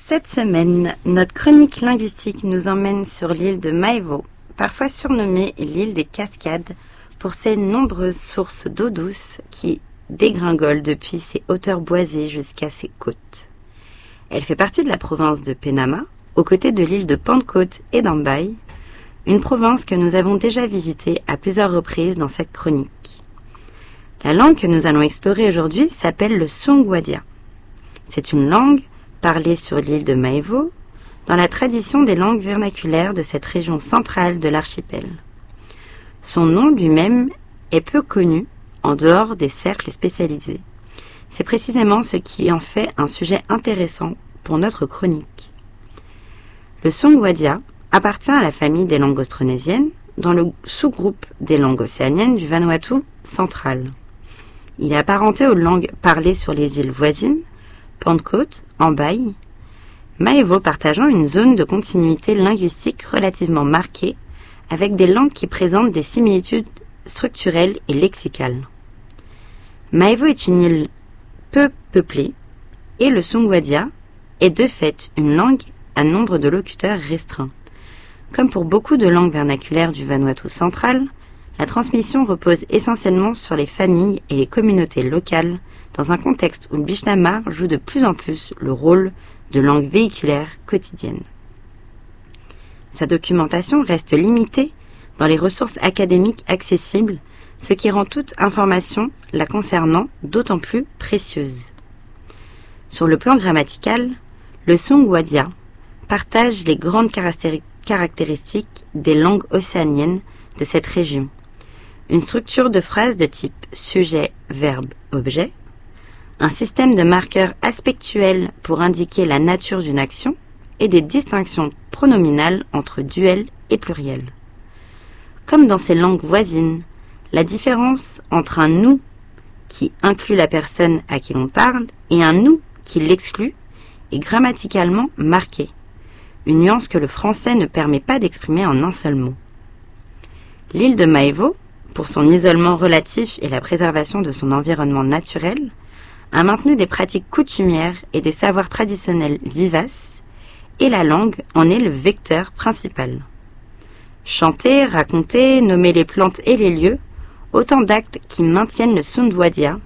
Cette semaine, notre chronique linguistique nous emmène sur l'île de Maevo, parfois surnommée l'île des Cascades, pour ses nombreuses sources d'eau douce qui dégringolent depuis ses hauteurs boisées jusqu'à ses côtes. Elle fait partie de la province de Penama, aux côtés de l'île de Pentecôte et d'Ambaï, une province que nous avons déjà visitée à plusieurs reprises dans cette chronique. La langue que nous allons explorer aujourd'hui s'appelle le Songwadia. C'est une langue parlée sur l'île de Maevo, dans la tradition des langues vernaculaires de cette région centrale de l'archipel. Son nom lui-même est peu connu en dehors des cercles spécialisés. C'est précisément ce qui en fait un sujet intéressant pour notre chronique. Le Songwadia appartient à la famille des langues austronésiennes, dans le sous-groupe des langues océaniennes du Vanuatu central. Il est apparenté aux langues parlées sur les îles voisines, Pentecôte, Ambaï, Maevo partageant une zone de continuité linguistique relativement marquée, avec des langues qui présentent des similitudes structurelles et lexicales. Maevo est une île peu peuplée, et le Songwadia est de fait une langue à nombre de locuteurs restreint. Comme pour beaucoup de langues vernaculaires du Vanuatu central, la transmission repose essentiellement sur les familles et les communautés locales, dans un contexte où le Bishnamar joue de plus en plus le rôle de langue véhiculaire quotidienne. Sa documentation reste limitée dans les ressources académiques accessibles, ce qui rend toute information la concernant d'autant plus précieuse. Sur le plan grammatical, le Songwadia partage les grandes caractéristiques des langues océaniennes de cette région. Une structure de phrase de type sujet, verbe, objet, un système de marqueurs aspectuels pour indiquer la nature d'une action et des distinctions pronominales entre duel et pluriel. Comme dans ces langues voisines, la différence entre un nous qui inclut la personne à qui l'on parle et un nous qui l'exclut est grammaticalement marquée, une nuance que le français ne permet pas d'exprimer en un seul mot. L'île de Maevo, pour son isolement relatif et la préservation de son environnement naturel, a maintenu des pratiques coutumières et des savoirs traditionnels vivaces, et la langue en est le vecteur principal. Chanter, raconter, nommer les plantes et les lieux, autant d'actes qui maintiennent le Songwadia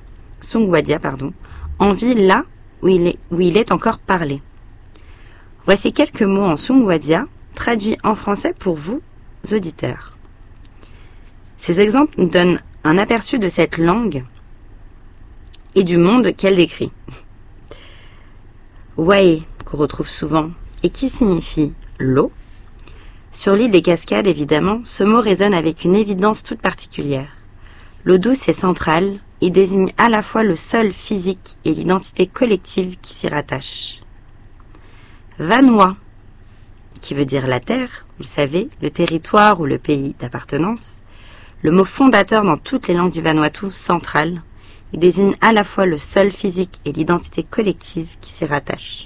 en vie là où il est encore parlé. Voici quelques mots en Songwadia, traduits en français pour vous, auditeurs. Ces exemples nous donnent un aperçu de cette langue et du monde qu'elle décrit. Wae, qu'on retrouve souvent, et qui signifie l'eau. Sur l'île des Cascades, évidemment, ce mot résonne avec une évidence toute particulière. L'eau douce est centrale et désigne à la fois le sol physique et l'identité collective qui s'y rattache. Vanua, qui veut dire la terre, vous le savez, le territoire ou le pays d'appartenance, le mot fondateur dans toutes les langues du Vanuatu central, il désigne à la fois le sol physique et l'identité collective qui s'y rattache.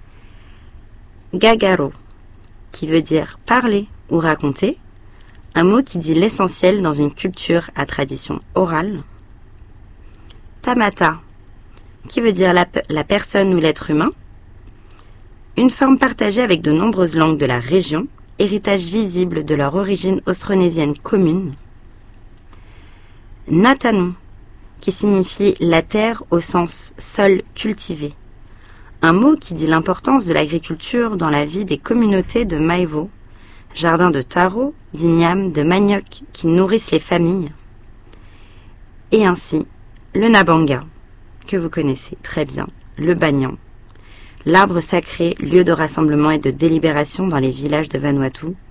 Gagaro, qui veut dire parler ou raconter, un mot qui dit l'essentiel dans une culture à tradition orale. Tamata, qui veut dire la personne ou l'être humain, une forme partagée avec de nombreuses langues de la région, héritage visible de leur origine austronésienne commune. Natanu, qui signifie la terre au sens sol cultivé, un mot qui dit l'importance de l'agriculture dans la vie des communautés de Maevo, jardins de taro, d'igname, de manioc qui nourrissent les familles. Et ainsi, le Nabanga, que vous connaissez très bien, le banyan, l'arbre sacré, lieu de rassemblement et de délibération dans les villages de Vanuatu,